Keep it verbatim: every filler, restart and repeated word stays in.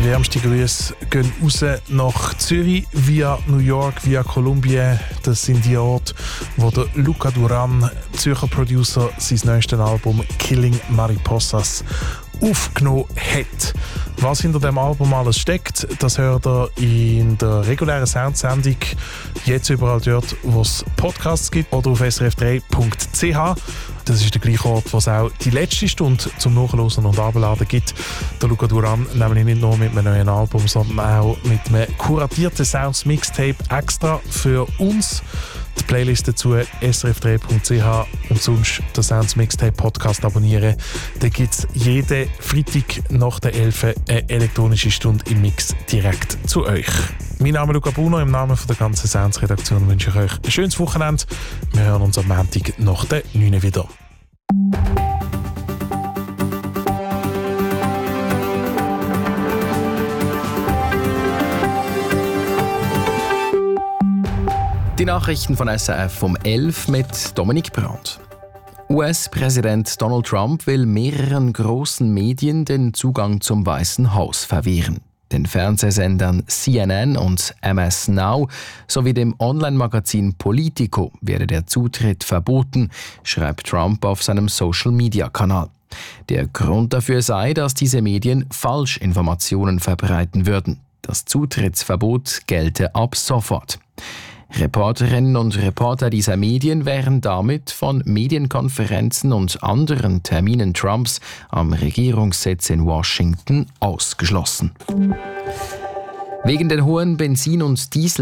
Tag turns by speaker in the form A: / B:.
A: Wärmste Grüße gehen raus nach Zürich, via New York, via Kolumbien. Das sind die Orte, wo der Luca Duran, Zürcher Producer, sein neuestes Album «Killing Mariposas» aufgenommen hat. Was hinter dem Album alles steckt, das hört ihr in der regulären Soundsendung, jetzt überall dort, wo es Podcasts gibt, oder auf s r f drei punkt c h. Das ist der gleiche Ort, wo es auch die letzte Stunde zum Nachhören und Abladen gibt. Der Luca Duran nämlich nicht nur mit einem neuen Album, sondern auch mit einem kuratierten Sounds-Mixtape extra für uns. Die Playlist dazu s r f drei punkt c h und sonst den Sounds Mixtape Podcast abonnieren. Da gibt es jeden Freitag nach der elf eine elektronische Stunde im Mix direkt zu euch. Mein Name ist Luca Bruno, im Namen von der ganzen Sounds-Redaktion wünsche ich euch ein schönes Wochenende. Wir hören uns am Montag nach der neun wieder.
B: Die Nachrichten von S R F um elf mit Dominik Brandt. U S-Präsident Donald Trump will mehreren großen Medien den Zugang zum Weißen Haus verwehren. Den Fernsehsendern C N N und M S Now sowie dem Online-Magazin Politico werde der Zutritt verboten, schreibt Trump auf seinem Social-Media-Kanal. Der Grund dafür sei, dass diese Medien Falschinformationen verbreiten würden. Das Zutrittsverbot gelte ab sofort. Reporterinnen und Reporter dieser Medien wären damit von Medienkonferenzen und anderen Terminen Trumps am Regierungssitz in Washington ausgeschlossen. Wegen den hohen Benzin- und Diesel